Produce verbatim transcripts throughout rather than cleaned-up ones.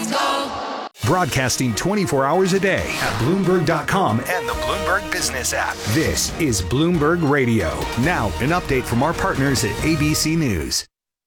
Let's go. Broadcasting twenty-four hours a day at Bloomberg dot com and the Bloomberg Business app. This is Bloomberg Radio. Now, an update from our partners at A B C News.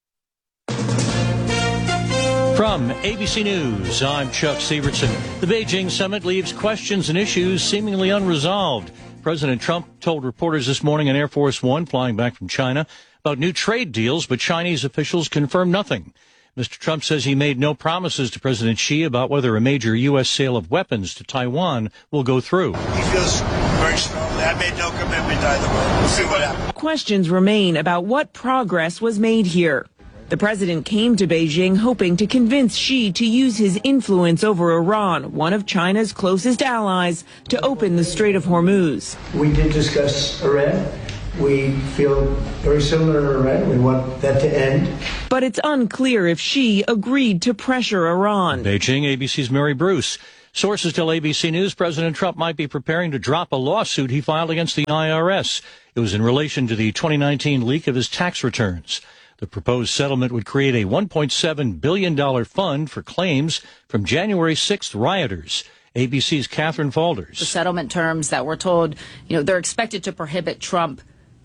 From A B C News, I'm Chuck Severson. The Beijing summit leaves questions and issues seemingly unresolved. President Trump told reporters this morning on Air Force One flying back from China about new trade deals, but Chinese officials confirmed nothing. Mister Trump says he made no promises to President Xi about whether a major U S sale of weapons to Taiwan will go through. He feels very strongly. I made no commitment either way. We'll see what happens. Questions remain about what progress was made here. The president came to Beijing hoping to convince Xi to use his influence over Iran, one of China's closest allies, to open the Strait of Hormuz. We did discuss Iran. We feel very similar to Iran. We want that to end. But it's unclear if Xi agreed to pressure Iran. Beijing, A B C's Mary Bruce. Sources tell A B C News President Trump might be preparing to drop a lawsuit he filed against the I R S. It was in relation to the twenty nineteen leak of his tax returns. The proposed settlement would create a one point seven billion dollars fund for claims from January sixth rioters. A B C's Catherine Falders. The settlement terms that we're told, you know, they're expected to prohibit Trump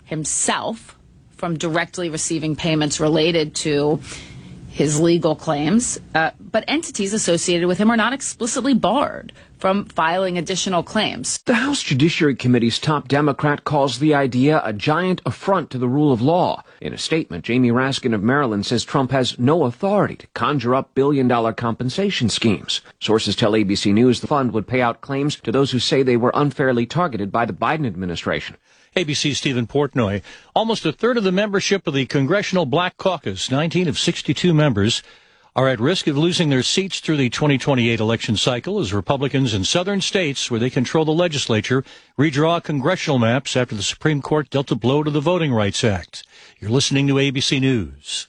himself from directly receiving payments related to his legal claims, uh, but entities associated with him are not explicitly barred from filing additional claims. The House Judiciary Committee's top Democrat calls the idea a giant affront to the rule of law. In a statement, Jamie Raskin of Maryland says Trump has no authority to conjure up billion-dollar compensation schemes. Sources tell A B C News the fund would pay out claims to those who say they were unfairly targeted by the Biden administration. A B C's Stephen Portnoy. Almost a third of the membership of the Congressional Black Caucus, nineteen of sixty-two members, are at risk of losing their seats through the twenty twenty-eight election cycle as Republicans in southern states where they control the legislature redraw congressional maps after the Supreme Court dealt a blow to the Voting Rights Act. You're listening to A B C News.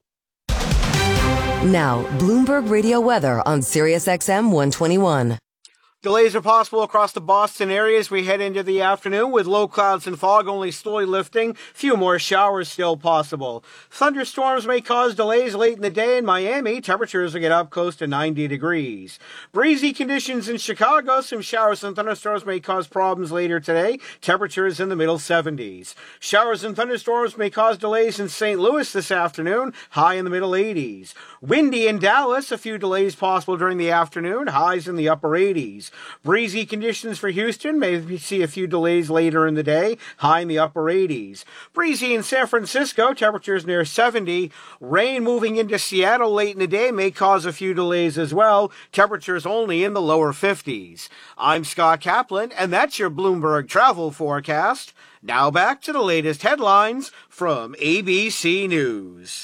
Now, Bloomberg Radio weather on Sirius X M one twenty-one. Delays are possible across the Boston area as we head into the afternoon, with low clouds and fog only slowly lifting. Few more showers still possible. Thunderstorms may cause delays late in the day in Miami. Temperatures will get up close to ninety degrees. Breezy conditions in Chicago. Some showers and thunderstorms may cause problems later today. Temperatures in the middle seventies. Showers and thunderstorms may cause delays in Saint Louis this afternoon. High in the middle eighties. Windy in Dallas. A few delays possible during the afternoon. Highs in the upper eighties. Breezy conditions for Houston. Maybe see a few delays later in the day. High in the upper eighties. Breezy in San Francisco. Temperatures near seventy. Rain moving into Seattle late in the day may cause a few delays as well. Temperatures only in the lower fifties. I'm Scott Kaplan, and that's your Bloomberg travel forecast. Now back to the latest headlines from A B C News.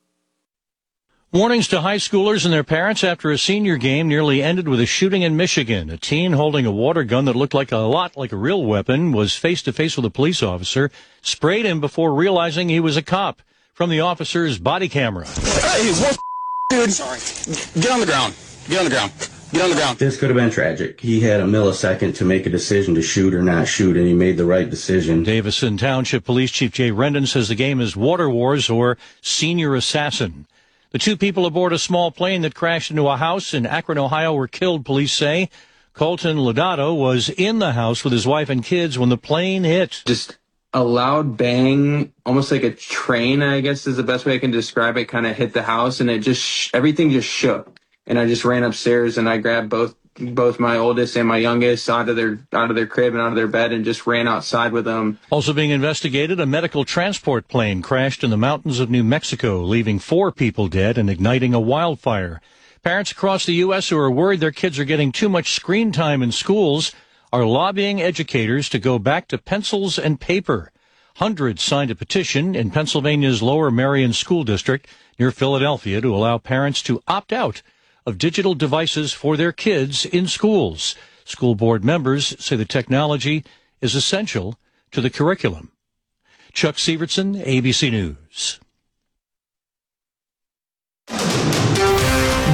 Warnings to high schoolers and their parents after a senior game nearly ended with a shooting in Michigan. A teen holding a water gun that looked like a lot like a real weapon was face-to-face with a police officer, sprayed him before realizing he was a cop. From the officer's body camera. Hey, what, dude? Sorry. Get on the ground. Get on the ground. Get on the ground. This could have been tragic. He had a millisecond to make a decision to shoot or not shoot, and he made the right decision. Davison Township Police Chief Jay Rendon says the game is Water Wars or Senior Assassin. The two people aboard a small plane that crashed into a house in Akron, Ohio were killed, police say. Colton Lodato was in the house with his wife and kids when the plane hit. Just a loud bang, almost like a train, I guess is the best way I can describe it, kind of hit the house, and it just, sh- everything just shook. And I just ran upstairs and I grabbed both both my oldest and my youngest out of their out of their crib and out of their bed and just ran outside with them. Also being investigated, a medical transport plane crashed in the mountains of New Mexico, leaving four people dead and igniting a wildfire. Parents across the U S who are worried their kids are getting too much screen time in schools are lobbying educators to go back to pencils and paper. Hundreds signed a petition in Pennsylvania's Lower Merion School District near Philadelphia to allow parents to opt out of digital devices for their kids in schools. School board members say the technology is essential to the curriculum. Chuck Severson, A B C News.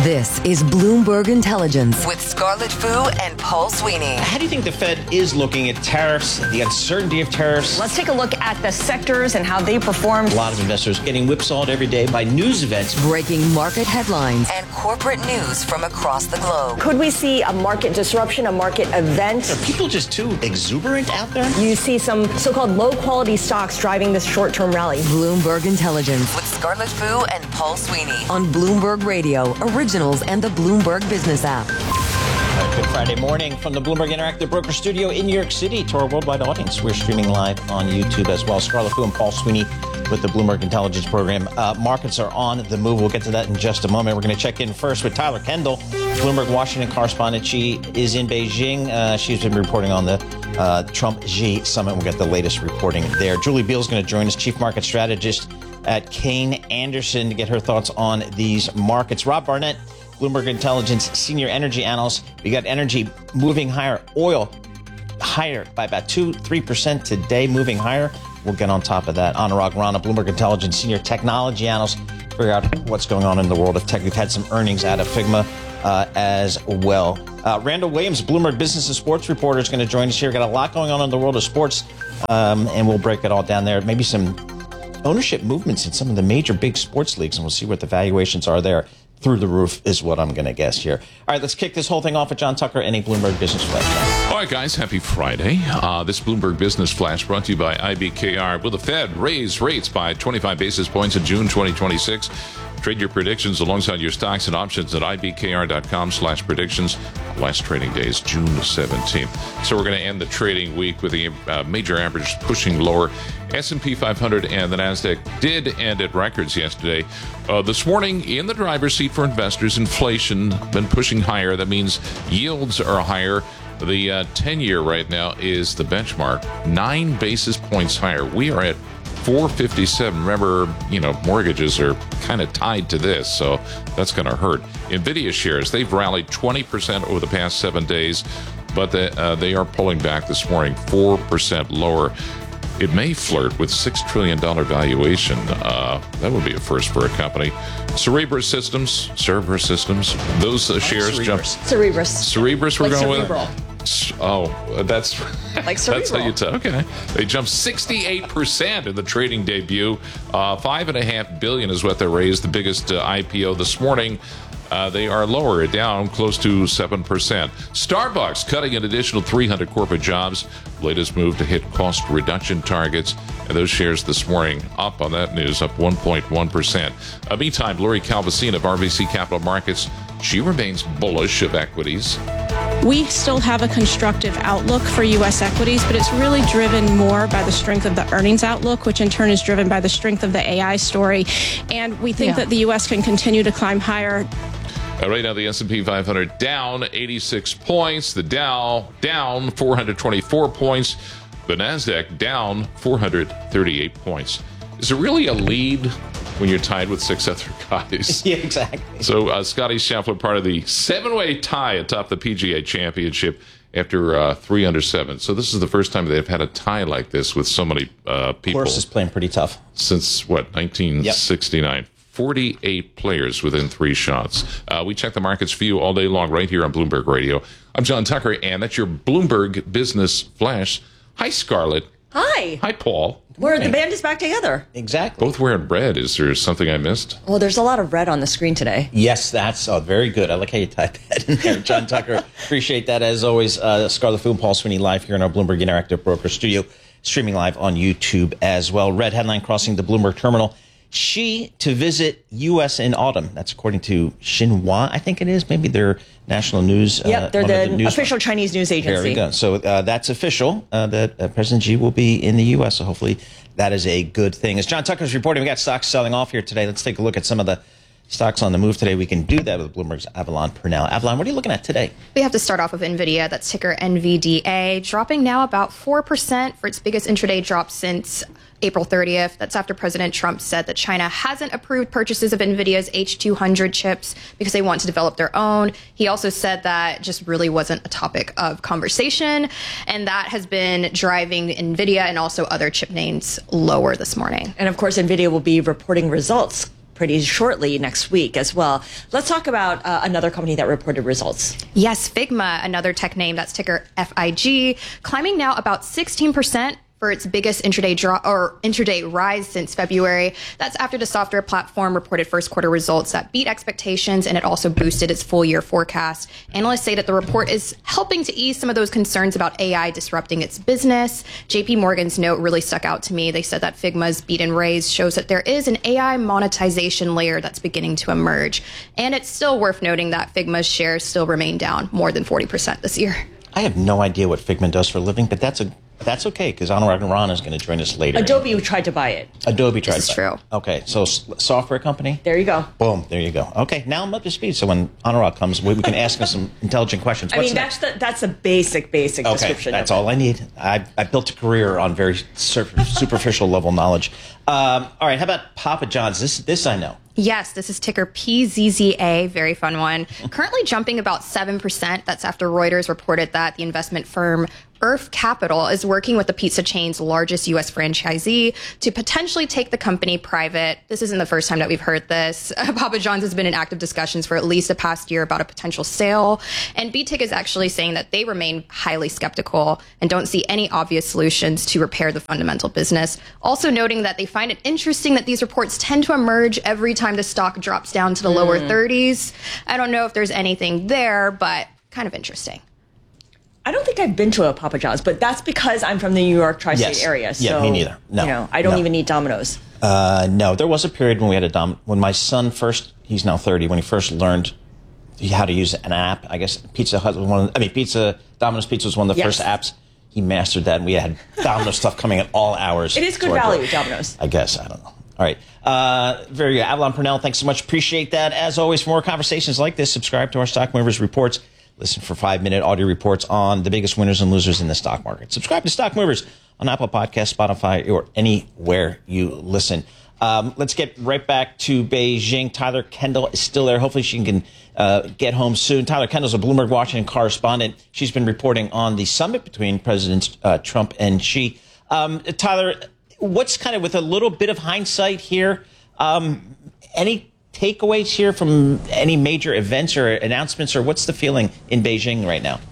This is Bloomberg Intelligence with Scarlett Fu and Paul Sweeney. How do you think the Fed is looking at tariffs, the uncertainty of tariffs? Let's take a look at the sectors and how they performed. A lot of investors getting whipsawed every day by news events. Breaking market headlines and corporate news from across the globe. Could we see a market disruption, a market event? Are people just too exuberant out there? You see some so-called low-quality stocks driving this short-term rally. Bloomberg Intelligence with Scarlett Fu and Paul Sweeney on Bloomberg Radio, Originals, and the Bloomberg Business app. Right, good Friday morning from the Bloomberg Interactive Broker Studio in New York City to our worldwide audience. We're streaming live on YouTube as well. Scarlett Fu and Paul Sweeney with the Bloomberg Intelligence Program. Uh, markets are on the move. We'll get to that in just a moment. We're going to check in first with Tyler Kendall, Bloomberg Washington correspondent. She is in Beijing. Uh, she's been reporting on the uh, Trump-Xi summit. We'll get the latest reporting there. Julie Beal is going to join us, chief market strategist at Kayne Anderson, to get her thoughts on these markets. Rob Barnett, Bloomberg Intelligence senior energy analyst. We got energy moving higher, oil higher by about two, three percent today, moving higher. We'll get on top of that. Anurag Rana, Bloomberg Intelligence senior technology analyst, figure out what's going on in the world of tech. We've had some earnings out of Figma uh, as well. Uh, Randall Williams, Bloomberg Business and Sports reporter, is going to join us here. Got a lot going on in the world of sports, um, and we'll break it all down there. Maybe some ownership movements in some of the major big sports leagues, and we'll see what the valuations are there. Through the roof is what I'm going to guess here. All right, let's kick this whole thing off with John Tucker and a Bloomberg Business Flash. All right, guys, happy Friday. Uh, this Bloomberg Business Flash brought to you by I B K R. Will the Fed raise rates by twenty-five basis points in June twenty twenty-six? Trade your predictions alongside your stocks and options at ibkr.com slash predictions. Last trading day is June seventeenth. So we're going to end the trading week with the uh, major averages pushing lower. S and P five hundred and the NASDAQ did end at records yesterday. Uh, this morning, in the driver's seat for investors, inflation been pushing higher. That means yields are higher. The uh, ten-year right now is the benchmark, nine basis points higher. We are at four fifty-seven. Remember, you know, mortgages are kind of tied to this, so that's going to hurt. NVIDIA shares, they've rallied twenty percent over the past seven days, but they, uh, they are pulling back this morning, four percent lower. It may flirt with six trillion dollars valuation. Uh, that would be a first for a company. Cerebras Systems, Cerberus Systems, those uh, shares jumped. Cerebras. Cerebras we're like going cerebral. with? Oh, that's like that's how you tell. Okay, they jumped sixty-eight percent in the trading debut. Uh, five and a half billion is what they raised. The biggest uh, I P O this morning. Uh, they are lower, down close to seven percent. Starbucks cutting an additional three hundred corporate jobs. Latest move to hit cost reduction targets. And those shares this morning up on that news, up one point one percent. Uh, meantime, Lori Calvasine of R B C Capital Markets, she remains bullish of equities. We still have a constructive outlook for U S equities, but it's really driven more by the strength of the earnings outlook, which in turn is driven by the strength of the A I story. And we think yeah. that the U S can continue to climb higher. Uh, right now, the S and P five hundred down eighty-six points. The Dow down four hundred twenty-four points. The NASDAQ down four hundred thirty-eight points. Is it really a lead when you're tied with six other guys? Yeah, exactly. So uh, Scotty Scheffler, part of the seven-way tie atop the P G A Championship after uh, three under seven. So this is the first time they've had a tie like this with so many uh, people. Course is playing pretty tough. Since, what, nineteen sixty-nine? Yep. forty-eight players within three shots. Uh, we check the markets for you all day long right here on Bloomberg Radio. I'm John Tucker, and that's your Bloomberg Business Flash. Hi, Scarlett. Hi. Hi, Paul. We're, the band is back together. Exactly. Both wearing red. Is there something I missed? Well, there's a lot of red on the screen today. Yes, that's oh, very good. I like how you type that in there, John Tucker. Appreciate that, as always. Uh, Scarlett Fu and Paul Sweeney live here in our Bloomberg Interactive Broker Studio, streaming live on YouTube as well. Red headline crossing the Bloomberg terminal. Xi to visit U S in autumn. That's according to Xinhua, I think it is. Maybe their national news. Yep, uh, they're the, the news official one. Chinese news agency. There we go. So uh, that's official uh, that uh, President Xi will be in the U S. So hopefully that is a good thing. As John Tucker's reporting, we got stocks selling off here today. Let's take a look at some of the stocks on the move today. We can do that with Bloomberg's Avalon Purnell. Avalon, what are you looking at today? We have to start off with NVIDIA. That's ticker N V D A, dropping now about four percent for its biggest intraday drop since April thirtieth. That's after President Trump said that China hasn't approved purchases of NVIDIA's H two hundred chips because they want to develop their own. He also said that just really wasn't a topic of conversation, and that has been driving NVIDIA and also other chip names lower this morning. And of course, NVIDIA will be reporting results pretty shortly next week as well. Let's talk about uh, another company that reported results. Yes, Figma, another tech name, that's ticker F I G, climbing now about sixteen percent for its biggest intraday draw or intraday rise since February. That's after the software platform reported first quarter results that beat expectations, and it also boosted its full year forecast. Analysts say that the report is helping to ease some of those concerns about A I disrupting its business. J P Morgan's note really stuck out to me. They said that Figma's beat and raise shows that there is an A I monetization layer that's beginning to emerge. And it's still worth noting that Figma's shares still remain down more than forty percent this year. I have no idea what Figma does for a living, but that's a That's okay, because Anurag Ran is going to join us later. Adobe tried to buy it. Adobe tried this to buy is it. true. Okay, so s- software company? There you go. Boom, there you go. Okay, now I'm up to speed, so when Anurag comes, we, we can ask him some intelligent questions. I What's mean, next? that's the, that's a basic, basic Okay, description. that's of all I need. I, I built a career on very sur- superficial level knowledge. Um, all right, how about Papa John's? This, this I know. Yes, this is ticker P Z Z A, very fun one. Currently jumping about seven percent. That's after Reuters reported that the investment firm Earth Capital is working with the pizza chain's largest U S franchisee to potentially take the company private. This isn't the first time that we've heard this. Papa John's has been in active discussions for at least the past year about a potential sale. And B T I C is actually saying that they remain highly skeptical and don't see any obvious solutions to repair the fundamental business. Also noting that they find it interesting that these reports tend to emerge every time the stock drops down to the mm. lower thirties. I don't know if there's anything there, but kind of interesting. I don't think I've been to a Papa John's, but that's because I'm from the New York tri-state Yes. area. So, yeah, me neither. No, you know, I don't no. even eat Domino's. Uh, no, there was a period when we had a Dom. When my son first, he's now thirty. When he first learned how to use an app, I guess Pizza Hut was one. Of, I mean, Pizza Domino's Pizza was one of the Yes. first apps. He mastered that, and we had Domino's stuff coming at all hours. It is good to our value, door. Domino's. I guess I don't know. All right. Uh, very good. Avalon Purnell, thanks so much. Appreciate that. As always, for more conversations like this, subscribe to our Stock Movers Reports. Listen for five-minute audio reports on the biggest winners and losers in the stock market. Subscribe to Stock Movers on Apple Podcasts, Spotify, or anywhere you listen. Um, let's get right back to Beijing. Tyler Kendall is still there. Hopefully she can uh, get home soon. Tyler Kendall is a Bloomberg Washington correspondent. She's been reporting on the summit between Presidents uh, Trump and Xi. Um, Tyler, what's kind of, with a little bit of hindsight here, um, any takeaways here from any major events or announcements, or what's the feeling in Beijing right now?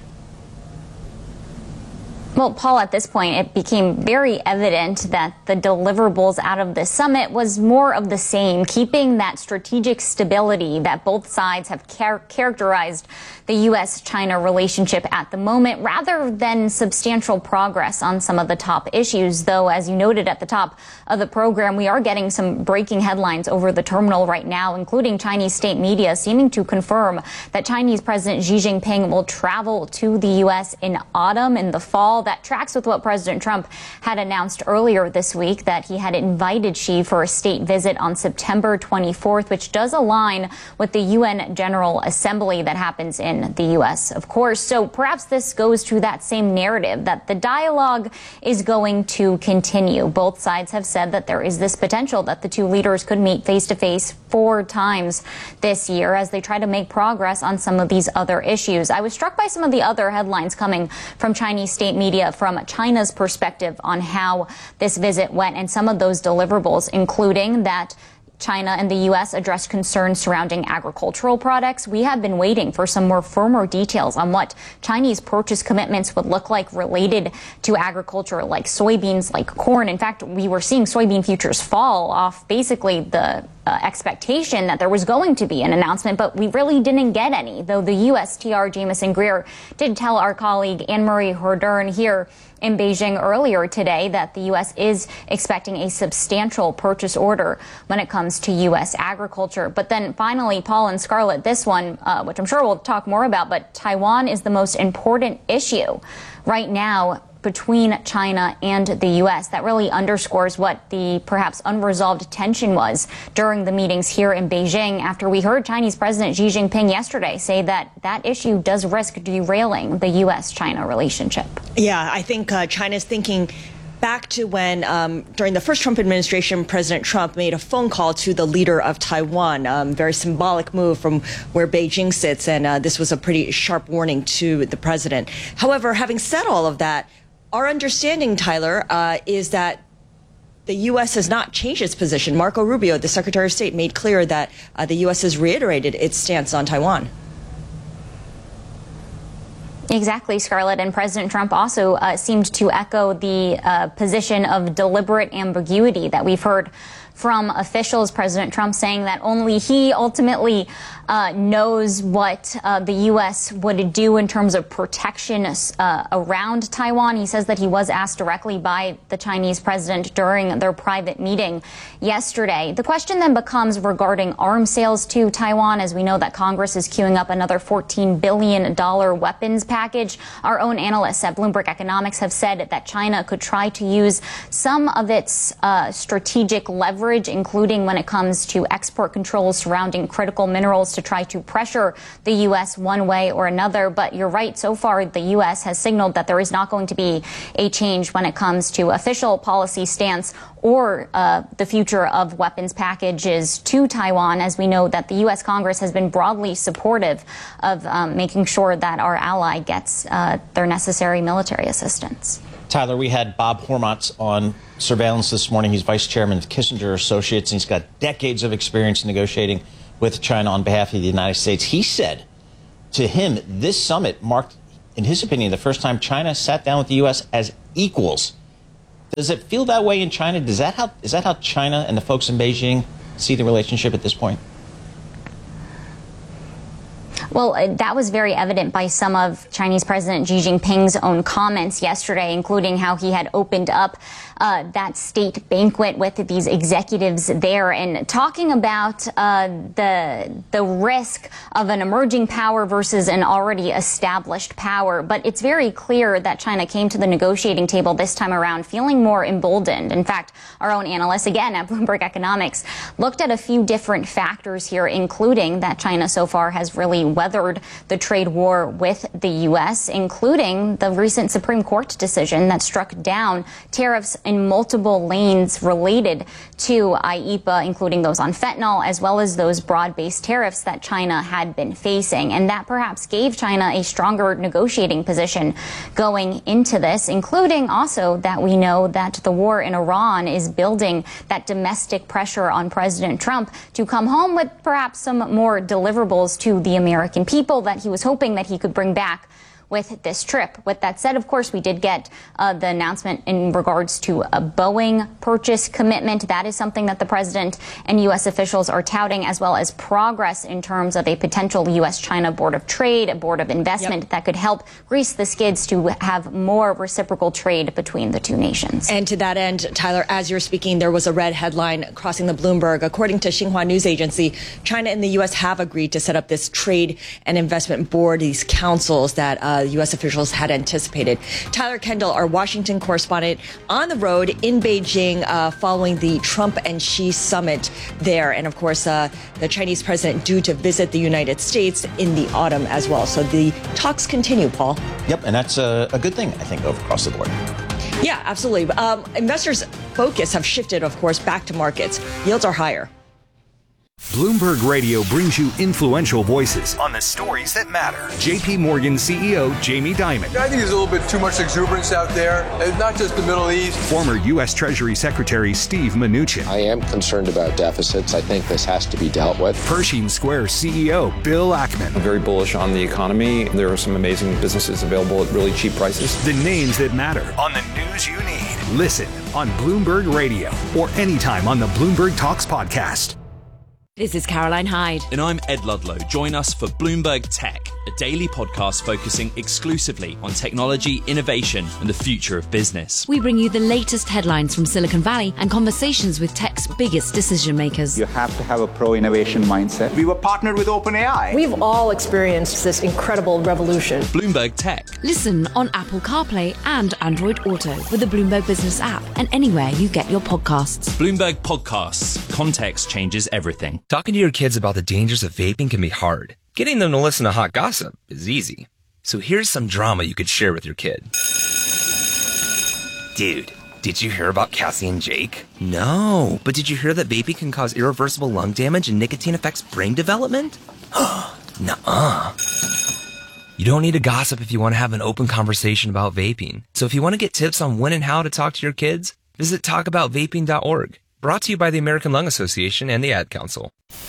Well, Paul, at this point, it became very evident that the deliverables out of the summit was more of the same, keeping that strategic stability that both sides have char- characterized the U S China relationship at the moment, rather than substantial progress on some of the top issues. Though, as you noted at the top of the program, we are getting some breaking headlines over the terminal right now, including Chinese state media seeming to confirm that Chinese President Xi Jinping will travel to the U S in autumn, in the fall. That tracks with what President Trump had announced earlier this week, that he had invited Xi for a state visit on September twenty-fourth, which does align with the U N General Assembly that happens in the U S, of course. So perhaps this goes to that same narrative that the dialogue is going to continue. Both sides have said that there is this potential that the two leaders could meet face to face four times this year as they try to make progress on some of these other issues. I was struck by some of the other headlines coming from Chinese state media from China's perspective on how this visit went, and some of those deliverables, including that China and the U S addressed concerns surrounding agricultural products. We have been waiting for some more firmer details on what Chinese purchase commitments would look like related to agriculture, like soybeans, like corn. In fact, we were seeing soybean futures fall off basically the Uh, expectation that there was going to be an announcement, but we really didn't get any, though the U S T R Jameson Greer did tell our colleague Anne-Marie Hordern here in Beijing earlier today that the U S is expecting a substantial purchase order when it comes to U S agriculture. But then finally, Paul and Scarlett, this one, uh, which I'm sure we'll talk more about, but Taiwan is the most important issue right now between China and the U S. That really underscores what the perhaps unresolved tension was during the meetings here in Beijing, after we heard Chinese President Xi Jinping yesterday say that that issue does risk derailing the U S China relationship. Yeah, I think uh, China's thinking back to when, um, during the first Trump administration, President Trump made a phone call to the leader of Taiwan, um, very symbolic move from where Beijing sits, and uh, this was a pretty sharp warning to the president. However, having said all of that, our understanding, Tyler, uh, is that the U S has not changed its position. Marco Rubio, the Secretary of State, made clear that uh, the U S has reiterated its stance on Taiwan. Exactly, Scarlett. And President Trump also uh, seemed to echo the uh, position of deliberate ambiguity that we've heard from officials. President Trump saying that only he ultimately uh, knows what uh, the U S would do in terms of protection uh, around Taiwan. He says that he was asked directly by the Chinese president during their private meeting yesterday. The question then becomes regarding arms sales to Taiwan, as we know that Congress is queuing up another fourteen billion dollars weapons package. Our own analysts at Bloomberg Economics have said that China could try to use some of its uh, strategic leverage, including when it comes to export controls surrounding critical minerals, to try to pressure the U S one way or another. But you're right, so far the U S has signaled that there is not going to be a change when it comes to official policy stance or uh, the future of weapons packages to Taiwan, as we know that the U S Congress has been broadly supportive of um, making sure that our ally gets uh, their necessary military assistance. Tyler, we had Bob Hormats on surveillance this morning. He's vice chairman of Kissinger Associates, and he's got decades of experience negotiating with China on behalf of the United States. He said to him, this summit marked, in his opinion, the first time China sat down with the U S as equals. Does it feel that way in China? Does that how, is that how China and the folks in Beijing see the relationship at this point? Well, uh, that was very evident by some of Chinese President Xi Jinping's own comments yesterday, including how he had opened up uh, that state banquet with these executives there and talking about uh, the the risk of an emerging power versus an already established power. But it's very clear that China came to the negotiating table this time around feeling more emboldened. In fact, our own analysts, again at Bloomberg Economics, looked at a few different factors here, including that China so far has really weathered the trade war with the U S, including the recent Supreme Court decision that struck down tariffs in multiple lanes related to I E P A, including those on fentanyl, as well as those broad-based tariffs that China had been facing. And that perhaps gave China a stronger negotiating position going into this, including also that we know that the war in Iran is building that domestic pressure on President Trump to come home with perhaps some more deliverables to the American people that he was hoping that he could bring back with this trip. With that said, of course, we did get uh, the announcement in regards to a Boeing purchase commitment. That is something that the president and U S officials are touting, as well as progress in terms of a potential U S China Board of Trade, a Board of Investment yep. that could help grease the skids to have more reciprocal trade between the two nations. And to that end, Tyler, as you're speaking, there was a red headline crossing the Bloomberg. According to Xinhua News Agency, China and the U S have agreed to set up this trade and investment board, these councils that uh, U S officials had anticipated. Tyler Kendall, our Washington correspondent, on the road in Beijing uh, following the Trump and Xi summit there. And of course, uh, the Chinese president due to visit the United States in the autumn as well. So the talks continue, Paul. Yep, and that's a, a good thing, I think, over across the board. Yeah, absolutely. Um, investors' focus have shifted, of course, back to markets. Yields are higher. Bloomberg Radio brings you influential voices on the stories that matter. J P Morgan C E O Jamie Dimon. I think there's a little bit too much exuberance out there. It's not just the Middle East. Former U S Treasury Secretary Steve Mnuchin. I am concerned about deficits. I think this has to be dealt with. Pershing Square C E O Bill Ackman. I'm very bullish on the economy. There are some amazing businesses available at really cheap prices. The names that matter on the news you need. Listen on Bloomberg Radio or anytime on the Bloomberg Talks podcast. This is Caroline Hyde. And I'm Ed Ludlow. Join us for Bloomberg Tech, a daily podcast focusing exclusively on technology, innovation, and the future of business. We bring you the latest headlines from Silicon Valley and conversations with tech's biggest decision makers. You have to have a pro-innovation mindset. We were partnered with OpenAI. We've all experienced this incredible revolution. Bloomberg Tech. Listen on Apple CarPlay and Android Auto with the Bloomberg Business app and anywhere you get your podcasts. Bloomberg Podcasts. Context changes everything. Talking to your kids about the dangers of vaping can be hard. Getting them to listen to hot gossip is easy. So here's some drama you could share with your kid. Dude, did you hear about Cassie and Jake? No, but did you hear that vaping can cause irreversible lung damage and nicotine affects brain development? Nuh-uh. You don't need to gossip if you want to have an open conversation about vaping. So if you want to get tips on when and how to talk to your kids, Visit talk about vaping dot org. Brought to you by the American Lung Association and the Ad Council.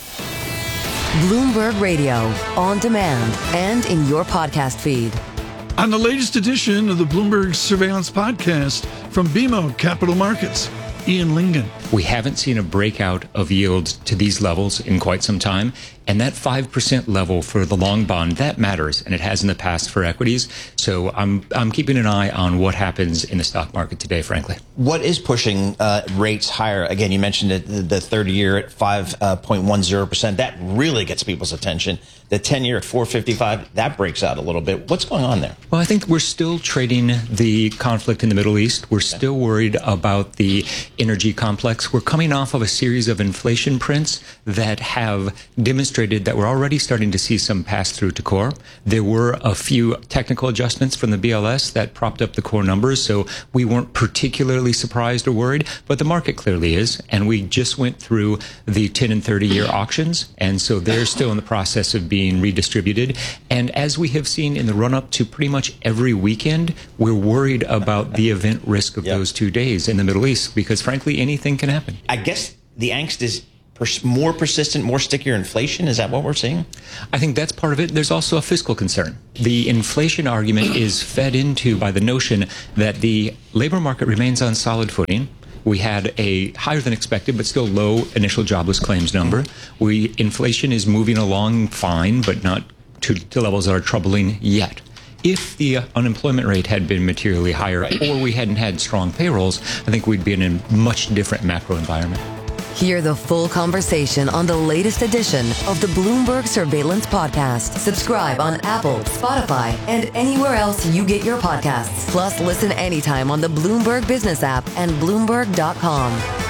Bloomberg Radio, on demand and in your podcast feed. On the latest edition of the Bloomberg Surveillance Podcast from B M O Capital Markets, Ian Lingen. We haven't seen a breakout of yields to these levels in quite some time. And that five percent level for the long bond, that matters, and it has in the past for equities. So I'm I'm keeping an eye on what happens in the stock market today, frankly. What is pushing uh, rates higher? Again, you mentioned it, the thirty-year at five point one zero percent. That really gets people's attention. The ten-year at four fifty-five, that breaks out a little bit. What's going on there? Well, I think we're still trading the conflict in the Middle East. We're still worried about the energy complex. We're coming off of a series of inflation prints that have demonstrated that we're already starting to see some pass through to core. There were a few technical adjustments from the B L S that propped up the core numbers, so we weren't particularly surprised or worried, but the market clearly is, and we just went through the ten and thirty year auctions, and so they're still in the process of being redistributed. And as we have seen in the run-up to pretty much every weekend, we're worried about the event risk of yep. those two days in the Middle East, because frankly, anything can happen. I guess the angst is Pers- more persistent, more stickier inflation? Is that what we're seeing? I think that's part of it. There's also a fiscal concern. The inflation argument is fed into by the notion that the labor market remains on solid footing. We had a higher than expected, but still low initial jobless claims number. We inflation is moving along fine, but not to, to levels that are troubling yet. If the unemployment rate had been materially higher, right, or we hadn't had strong payrolls, I think we'd be in a much different macro environment. Hear the full conversation on the latest edition of the Bloomberg Surveillance Podcast. Subscribe on Apple, Spotify, and anywhere else you get your podcasts. Plus, listen anytime on the Bloomberg Business app and Bloomberg dot com.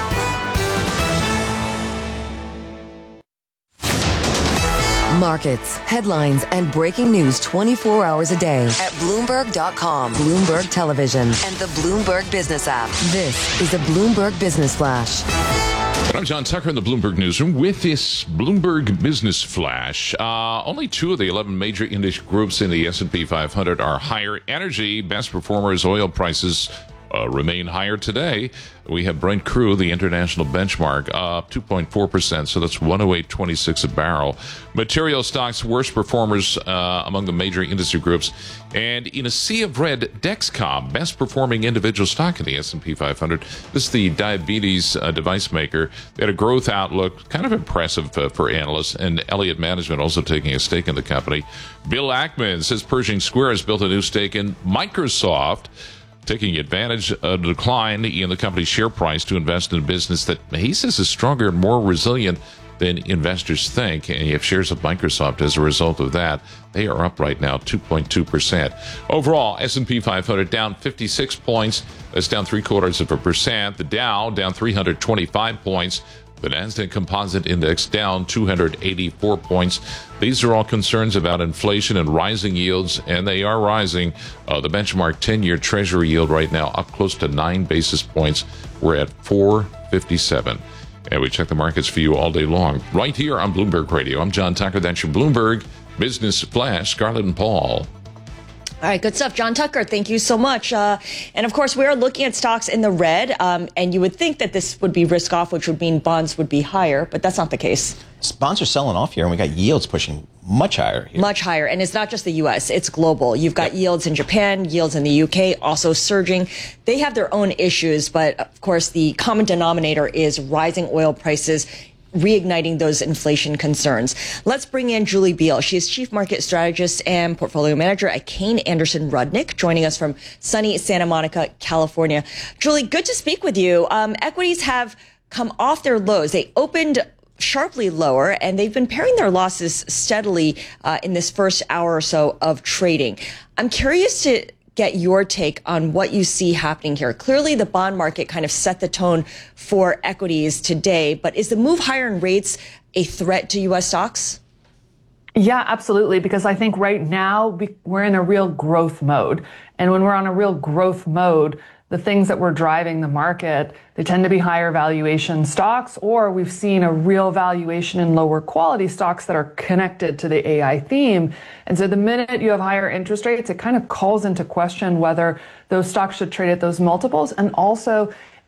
Markets, headlines, and breaking news twenty-four hours a day at Bloomberg dot com, Bloomberg Television, and the Bloomberg Business app. This is a Bloomberg Business Flash. I'm John Tucker in the Bloomberg Newsroom with this Bloomberg Business Flash. Uh, only two of the eleven major index groups in the S and P five hundred are higher. Energy, best performers, oil prices uh, remain higher today. We have Brent Crude, the international benchmark, up two point four percent, so that's one oh eight twenty-six a barrel. Material stocks, worst performers uh, among the major industry groups. And in a sea of red, Dexcom, best performing individual stock in the S and P five hundred. This is the diabetes uh, device maker. They had a growth outlook, kind of impressive uh, for analysts, and Elliott Management also taking a stake in the company. Bill Ackman says Pershing Square has built a new stake in Microsoft, taking advantage of the decline in the company's share price to invest in a business that he says is stronger and more resilient than investors think. And you have shares of Microsoft as a result of that. They are up right now two point two percent. Overall, S and P five hundred down fifty-six points. That's down three quarters of a percent. The Dow down three hundred twenty-five points. The Nasdaq Composite Index down two hundred eighty-four points. These are all concerns about inflation and rising yields, and they are rising. Uh, the benchmark ten-year Treasury yield right now up close to nine basis points. We're at four fifty-seven. And we check the markets for you all day long, right here on Bloomberg Radio. I'm John Tucker. That's your Bloomberg Business Flash. Scarlett and Paul. All right, good stuff. John Tucker, thank you so much. Uh, and of course, we are looking at stocks in the red, um, and you would think that this would be risk off, which would mean bonds would be higher, but that's not the case. Bonds are selling off here, and we got yields pushing much higher here. Much higher. And it's not just the U S, it's global. You've got yep. yields in Japan, yields in the U K also surging. They have their own issues, but of course, the common denominator is rising oil prices, reigniting those inflation concerns. Let's bring in Julie Beal. She is Chief Market Strategist and Portfolio Manager at Kayne Anderson Rudnick, joining us from sunny Santa Monica, California. Julie, good to speak with you. Um, equities have come off their lows. They opened sharply lower, and they've been paring their losses steadily uh, in this first hour or so of trading. I'm curious to get your take on what you see happening here. Clearly, the bond market kind of set the tone for equities today, but is the move higher in rates a threat to U S stocks? Yeah, absolutely, because I think right now we're in a real growth mode. And when we're on a real growth mode, the things that were driving the market, they tend to be higher valuation stocks, or we've seen a real valuation in lower quality stocks that are connected to the A I theme. And so the minute you have higher interest rates, it kind of calls into question whether those stocks should trade at those multiples. And also,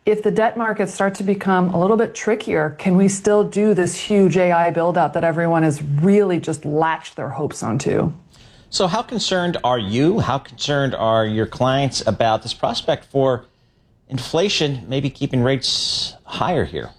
if the debt markets start to become a little bit trickier, can we still do this huge A I build out that everyone has really just latched their hopes onto? So how concerned are you? How concerned are your clients about this prospect for inflation, maybe keeping rates higher here?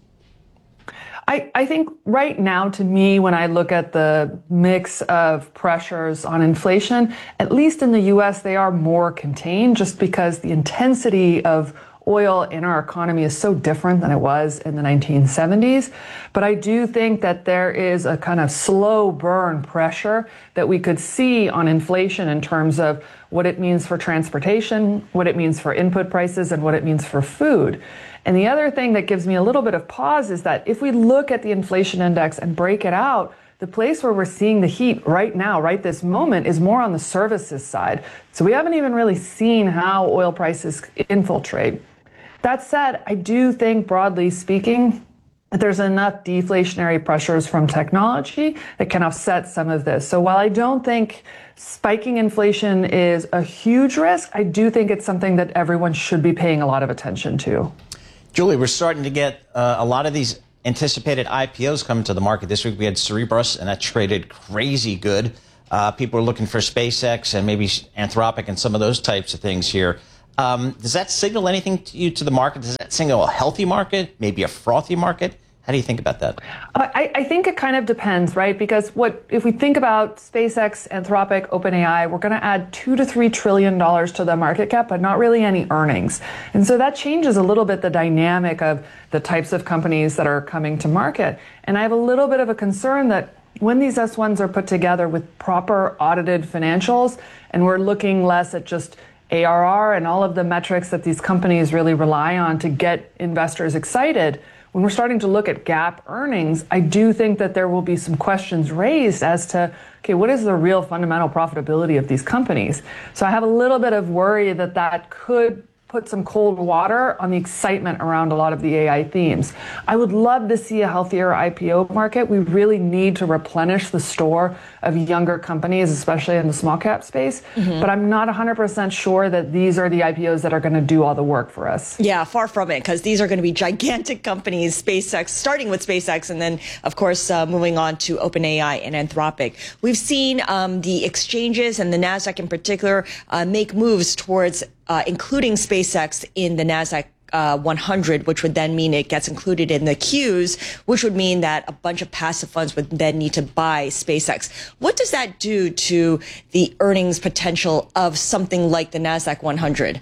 I, I think right now, to me, when I look at the mix of pressures on inflation, at least in the U S, they are more contained just because the intensity of oil in our economy is so different than it was in the nineteen seventies. But I do think that there is a kind of slow burn pressure that we could see on inflation in terms of what it means for transportation, what it means for input prices, and what it means for food. And the other thing that gives me a little bit of pause is that if we look at the inflation index and break it out, the place where we're seeing the heat right now, right this moment, is more on the services side. So we haven't even really seen how oil prices infiltrate. That said, I do think, broadly speaking, that there's enough deflationary pressures from technology that can offset some of this. So while I don't think spiking inflation is a huge risk, I do think it's something that everyone should be paying a lot of attention to. Julie, we're starting to get uh, a lot of these anticipated I P Os coming to the market. This week we had Cerebras, and that traded crazy good. Uh, people are looking for SpaceX and maybe Anthropic and some of those types of things here. Um, does that signal anything to you to the market? Does that signal a healthy market, maybe a frothy market? How do you think about that? I, I think it kind of depends, right? Because what if we think about SpaceX, Anthropic, OpenAI, we're going to add two to three trillion dollars to the market cap, but not really any earnings. And so that changes a little bit the dynamic of the types of companies that are coming to market. And I have a little bit of a concern that when these S ones are put together with proper audited financials, and we're looking less at just A R R and all of the metrics that these companies really rely on to get investors excited, when we're starting to look at GAAP earnings, I do think that there will be some questions raised as to, okay, what is the real fundamental profitability of these companies? So I have a little bit of worry that that could put some cold water on the excitement around a lot of the A I themes. I would love to see a healthier I P O market. We really need to replenish the store of younger companies, especially in the small cap space. Mm-hmm. But I'm not one hundred percent sure that these are the I P Os that are going to do all the work for us. Yeah, far from it, because these are going to be gigantic companies, SpaceX, starting with SpaceX, and then, of course, uh, moving on to OpenAI and Anthropic. We've seen um, the exchanges and the NASDAQ in particular uh, make moves towards Uh, including SpaceX in the NASDAQ uh, one hundred, which would then mean it gets included in the Qs, which would mean that a bunch of passive funds would then need to buy SpaceX. What does that do to the earnings potential of something like the NASDAQ one hundred?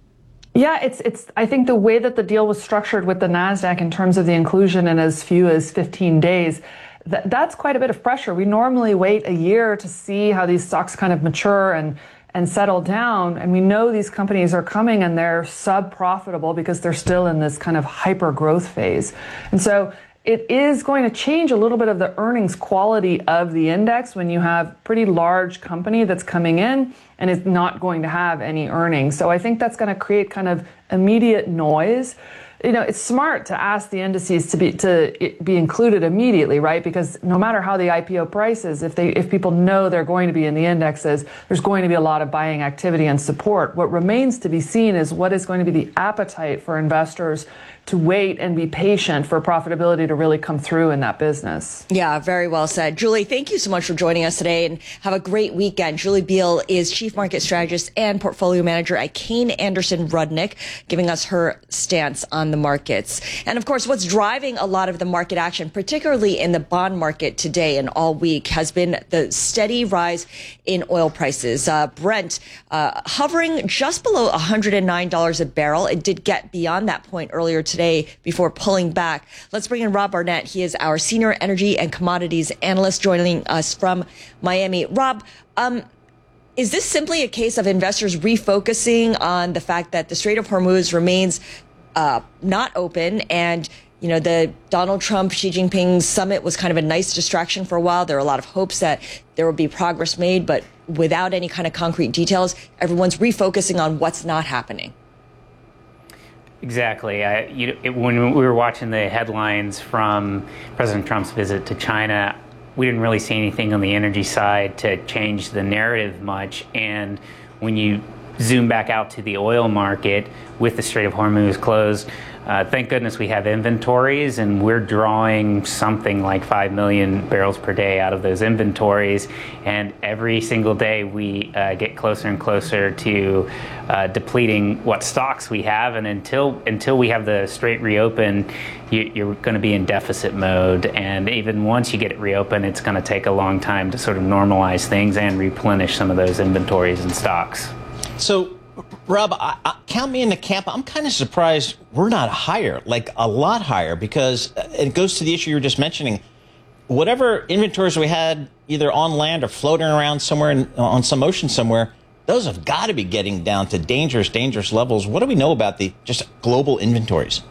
Yeah, it's it's. I think the way that the deal was structured with the NASDAQ in terms of the inclusion in as few as fifteen days, th- that's quite a bit of pressure. We normally wait a year to see how these stocks kind of mature and and settle down. And we know these companies are coming and they're sub-profitable because they're still in this kind of hyper growth phase. And so it is going to change a little bit of the earnings quality of the index when you have pretty large company that's coming in and is not going to have any earnings. So I think that's going to create kind of immediate noise. You know, it's smart to ask the indices to be to be included immediately, right? Because no matter how the I P O prices, if they if people know they're going to be in the indexes, there's going to be a lot of buying activity and support. What remains to be seen is what is going to be the appetite for investors to wait and be patient for profitability to really come through in that business. Yeah, very well said. Julie, thank you so much for joining us today, and have a great weekend. Julie Biel is Chief Market Strategist and Portfolio Manager at Kayne Anderson Rudnick, giving us her stance on the markets. And of course, what's driving a lot of the market action, particularly in the bond market today and all week, has been the steady rise in oil prices. Uh, Brent uh, hovering just below one hundred nine dollars a barrel. It did get beyond that point earlier today before pulling back. Let's bring in Rob Barnett. He is our Senior Energy and Commodities Analyst, joining us from Miami. Rob, um, is this simply a case of investors refocusing on the fact that the Strait of Hormuz remains uh, not open, and you know, the Donald Trump, Xi Jinping summit was kind of a nice distraction for a while? There are a lot of hopes that there will be progress made, but without any kind of concrete details, everyone's refocusing on what's not happening. Exactly. I, you, it, when we were watching the headlines from President Trump's visit to China, we didn't really see anything on the energy side to change the narrative much. And when you zoom back out to the oil market with the Strait of Hormuz closed, uh, thank goodness we have inventories, and we're drawing something like five million barrels per day out of those inventories. And every single day we uh, get closer and closer to uh, depleting what stocks we have. And until until we have the Strait reopened, you, you're going to be in deficit mode. And even once you get it reopened, it's going to take a long time to sort of normalize things and replenish some of those inventories and stocks. So, Rob, I, I, count me in the camp. I'm kind of surprised we're not higher, like a lot higher, because it goes to the issue you were just mentioning. Whatever inventories we had either on land or floating around somewhere in, on some ocean somewhere, those have got to be getting down to dangerous, dangerous levels. What do we know about the just global inventories?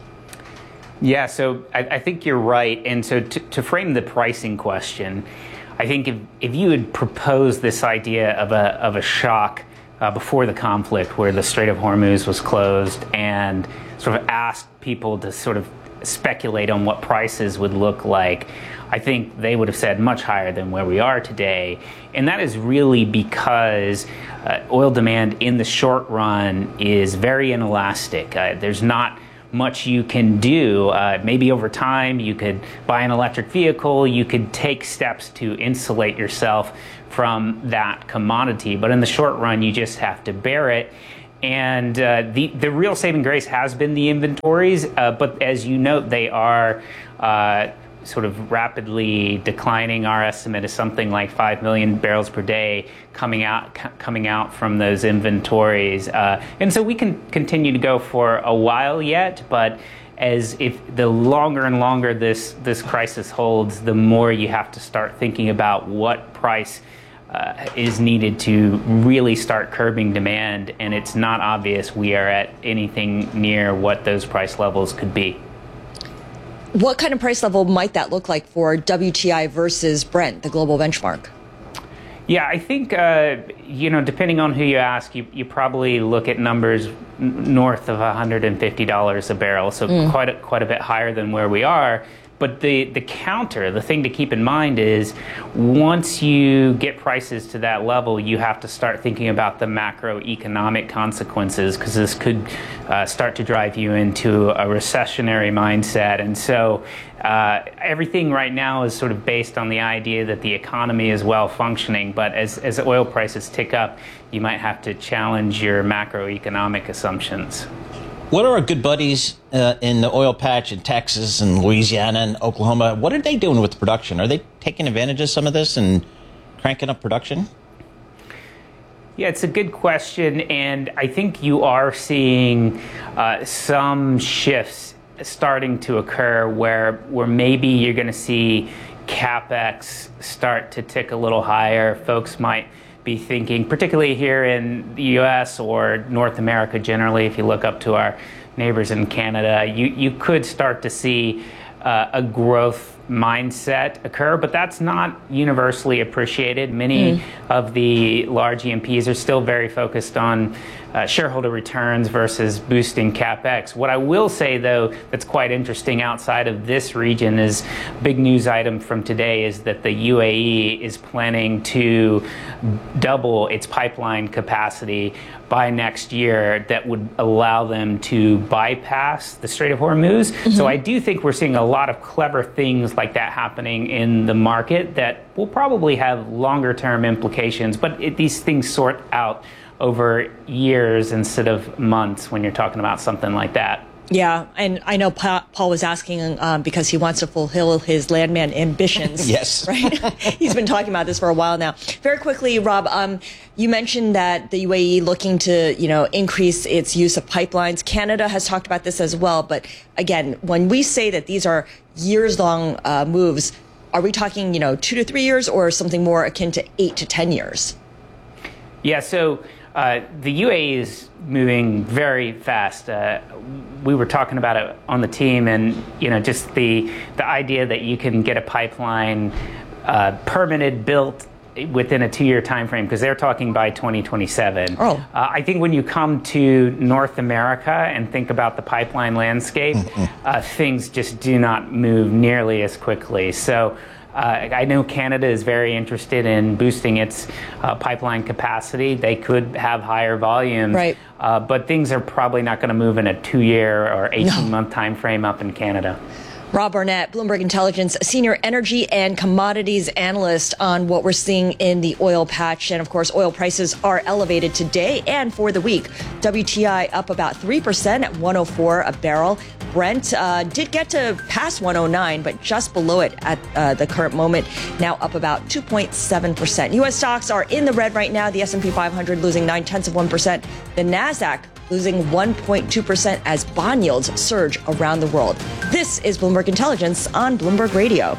Yeah, so I, I think you're right. And so to, to frame the pricing question, I think if, if you had proposed this idea of a, of a shock Uh, before the conflict, where the Strait of Hormuz was closed, and sort of asked people to sort of speculate on what prices would look like, I think they would have said much higher than where we are today. And that is really because uh, oil demand in the short run is very inelastic. Uh, there's not much you can do. Uh, maybe over time you could buy an electric vehicle, you could take steps to insulate yourself from that commodity, but in the short run you just have to bear it. And uh, the, the real saving grace has been the inventories, uh, but as you note, they are uh, sort of rapidly declining. Our estimate is something like five million barrels per day coming out c- coming out from those inventories. Uh, and so we can continue to go for a while yet, but as if the longer and longer this, this crisis holds, the more you have to start thinking about what price uh, is needed to really start curbing demand. And it's not obvious we are at anything near what those price levels could be. What kind of price level might that look like for W T I versus Brent, the global benchmark? Yeah, I think, uh, you know, depending on who you ask, you, you probably look at numbers n- north of one hundred fifty dollars a barrel, so mm. quite a, quite a bit higher than where we are. But the, the counter, the thing to keep in mind is once you get prices to that level, you have to start thinking about the macroeconomic consequences, because this could uh, start to drive you into a recessionary mindset. And so uh, everything right now is sort of based on the idea that the economy is well functioning. But as, as oil prices tick up, you might have to challenge your macroeconomic assumptions. What are our good buddies uh, in the oil patch in Texas and Louisiana and Oklahoma? What are they doing with production? Are they taking advantage of some of this and cranking up production? Yeah, it's a good question. And I think you are seeing uh, some shifts starting to occur where, where maybe you're going to see CapEx start to tick a little higher. Folks might be thinking, particularly here in the U S or North America generally, if you look up to our neighbors in Canada, you, you could start to see uh, a growth mindset occur, but that's not universally appreciated. Many mm. of the large E M Ps are still very focused on uh, shareholder returns versus boosting CapEx. What I will say, though, that's quite interesting outside of this region is big news item from today is that the U A E is planning to double its pipeline capacity by next year that would allow them to bypass the Strait of Hormuz. Mm-hmm. So I do think we're seeing a lot of clever things like that happening in the market that will probably have longer term implications, but it, these things sort out over years instead of months when you're talking about something like that. Yeah, and I know pa- Paul was asking um, because he wants to fulfill his landman ambitions. Yes. Right? He's been talking about this for a while now. Very quickly, Rob, um, you mentioned that the U A E looking to, you know, increase its use of pipelines. Canada has talked about this as well. But again, when we say that these are years-long uh, moves, are we talking, you know, two to three years or something more akin to eight to ten years? Yeah, so uh, the U A E is moving very fast. Uh, we were talking about it on the team, and you know, just the the idea that you can get a pipeline uh, permitted, built within a two-year time frame, because they're talking by twenty twenty-seven. Oh. Uh, I think when you come to North America and think about the pipeline landscape, uh, things just do not move nearly as quickly. So Uh, I know Canada is very interested in boosting its uh, pipeline capacity. They could have higher volumes, right. uh, but things are probably not going to move in a two-year or eighteen-month no. time frame up in Canada. Rob Barnett, Bloomberg Intelligence, senior energy and commodities analyst on what we're seeing in the oil patch. And of course, oil prices are elevated today and for the week. W T I up about three percent at one oh four a barrel. Brent uh, did get to pass one oh nine, but just below it at uh, the current moment, now up about two point seven percent. U S stocks are in the red right now. The S and P five hundred losing nine tenths of one percent. The NASDAQ losing one point two percent as bond yields surge around the world. This is Bloomberg Intelligence on Bloomberg Radio.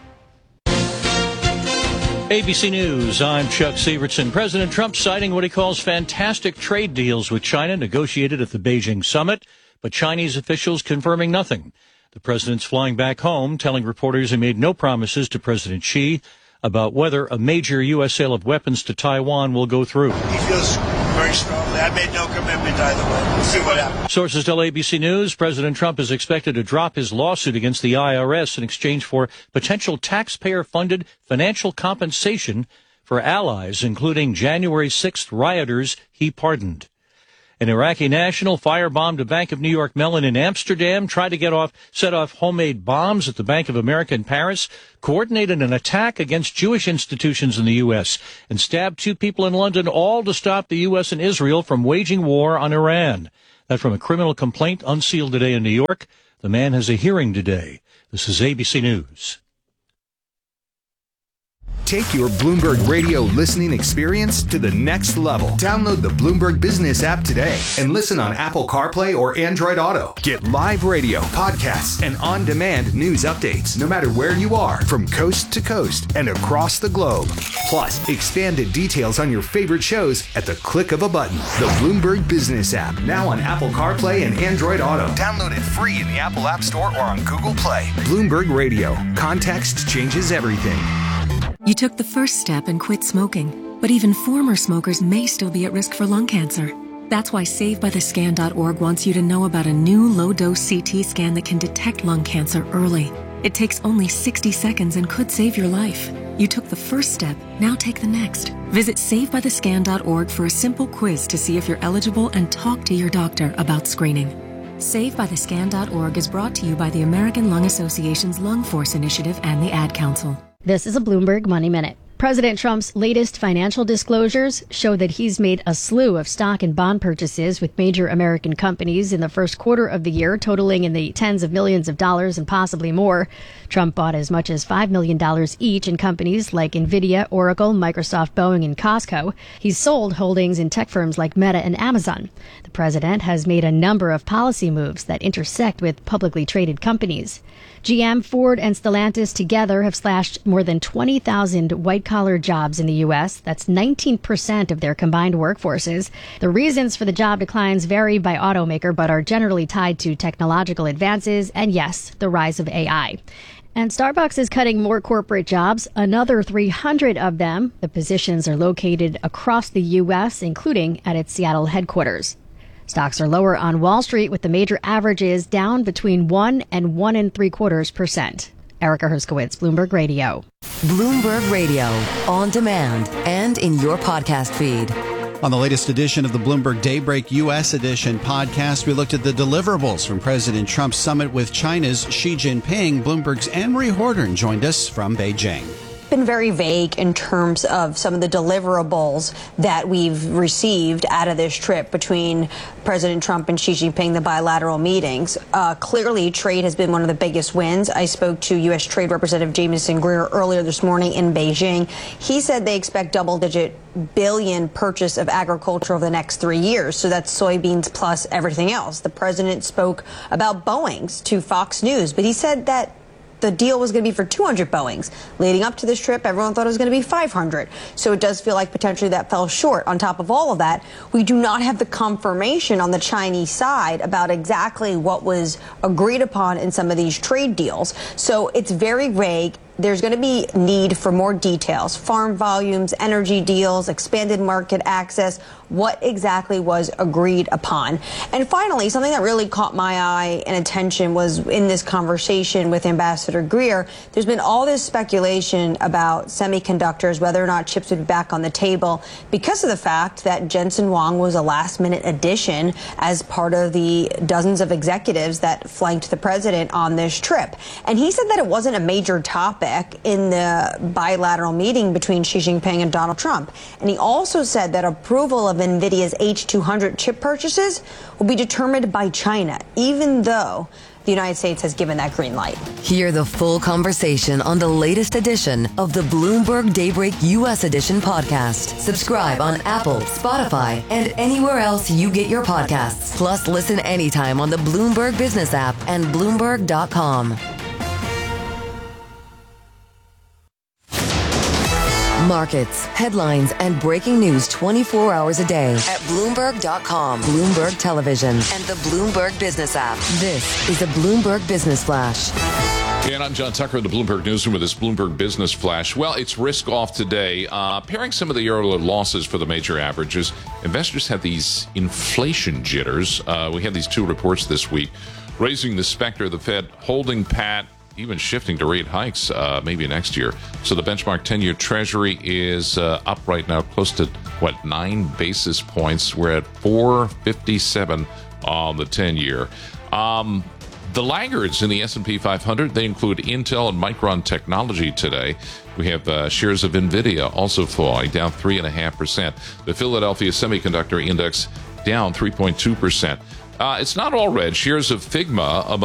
A B C News, I'm Chuck Severson. President Trump citing what he calls fantastic trade deals with China negotiated at the Beijing summit, but Chinese officials confirming nothing. The president's flying back home, telling reporters he made no promises to President Xi about whether a major U S sale of weapons to Taiwan will go through. He feels very strongly. I made no commitment either way. We'll see what happens. Sources tell A B C News President Trump is expected to drop his lawsuit against the I R S in exchange for potential taxpayer-funded financial compensation for allies, including January sixth rioters he pardoned. An Iraqi national firebombed a Bank of New York Mellon in Amsterdam, tried to get off, set off homemade bombs at the Bank of America in Paris, coordinated an attack against Jewish institutions in the U S, and stabbed two people in London, all to stop the U S and Israel from waging war on Iran. That from a criminal complaint unsealed today in New York. The man has a hearing today. This is A B C News. Take your Bloomberg Radio listening experience to the next level. Download the Bloomberg Business app today and listen on Apple CarPlay or Android Auto. Get live radio, podcasts, and on-demand news updates no matter where you are, from coast to coast and across the globe. Plus, expanded details on your favorite shows at the click of a button. The Bloomberg Business app, now on Apple CarPlay and Android Auto. Download it free in the Apple App Store or on Google Play. Bloomberg Radio. Context changes everything. You took the first step and quit smoking, but even former smokers may still be at risk for lung cancer. That's why Save By The Scan dot org wants you to know about a new low-dose C T scan that can detect lung cancer early. It takes only sixty seconds and could save your life. You took the first step, now take the next. Visit Save By The Scan dot org for a simple quiz to see if you're eligible and talk to your doctor about screening. Save By The Scan dot org is brought to you by the American Lung Association's Lung Force Initiative and the Ad Council. This is a Bloomberg Money Minute. President Trump's latest financial disclosures show that he's made a slew of stock and bond purchases with major American companies in the first quarter of the year, totaling in the tens of millions of dollars and possibly more. Trump bought as much as five million dollars each in companies like Nvidia, Oracle, Microsoft, Boeing, and Costco. He's sold holdings in tech firms like Meta and Amazon. The president has made a number of policy moves that intersect with publicly traded companies. G M, Ford, and Stellantis together have slashed more than twenty thousand white-collar jobs in the U S. That's nineteen percent of their combined workforces. The reasons for the job declines vary by automaker, but are generally tied to technological advances and, yes, the rise of A I. And Starbucks is cutting more corporate jobs, another three hundred of them. The positions are located across the U S, including at its Seattle headquarters. Stocks are lower on Wall Street, with the major averages down between one and one and three quarters percent. Erica Herskowitz, Bloomberg Radio. Bloomberg Radio, on demand and in your podcast feed. On the latest edition of the Bloomberg Daybreak U S Edition podcast, we looked at the deliverables from President Trump's summit with China's Xi Jinping. Bloomberg's Anne-Marie Horton joined us from Beijing. Been very vague in terms of some of the deliverables that we've received out of this trip between President Trump and Xi Jinping, the bilateral meetings. Uh, clearly, trade has been one of the biggest wins. I spoke to U S Trade Representative Jamieson Greer earlier this morning in Beijing. He said they expect double-digit billion purchase of agriculture over the next three years. So that's soybeans plus everything else. The president spoke about Boeings to Fox News, but he said that the deal was going to be for two hundred Boeings. Leading up to this trip, everyone thought it was going to be five hundred. So it does feel like potentially that fell short. On top of all of that, we do not have the confirmation on the Chinese side about exactly what was agreed upon in some of these trade deals. So it's very vague. there's going to be need for more details, farm volumes, energy deals, expanded market access, what exactly was agreed upon. And finally, something that really caught my eye and attention was in this conversation with Ambassador Greer, there's been all this speculation about semiconductors, whether or not chips would be back on the table because of the fact that Jensen Huang was a last-minute addition as part of the dozens of executives that flanked the president on this trip. And he said that it wasn't a major topic in the bilateral meeting between Xi Jinping and Donald Trump. And he also said that approval of NVIDIA's H two hundred chip purchases will be determined by China, even though the United States has given that green light. Hear the full conversation on the latest edition of the Bloomberg Daybreak U S Edition podcast. Subscribe on Apple, Spotify, and anywhere else you get your podcasts. Plus, listen anytime on the Bloomberg Business app and Bloomberg dot com. Markets, headlines, and breaking news twenty-four hours a day at Bloomberg dot com, Bloomberg Television, and the Bloomberg Business app. This is a Bloomberg Business Flash. And I'm John Tucker in the Bloomberg Newsroom with this Bloomberg Business Flash. Well, it's risk off today. Uh, pairing some of the earlier losses for the major averages, investors had these inflation jitters. Uh, we had these two reports this week, raising the specter of the Fed holding pat, even shifting to rate hikes uh, maybe next year. So the benchmark ten-year Treasury is uh, up right now close to, what, nine basis points. We're at four fifty-seven on the ten-year. Um, the laggards in the S and P five hundred, they include Intel and Micron Technology today. We have uh, shares of NVIDIA also falling, down three point five percent. The Philadelphia Semiconductor Index down three point two percent. Uh, it's not all red. Shares of Figma, among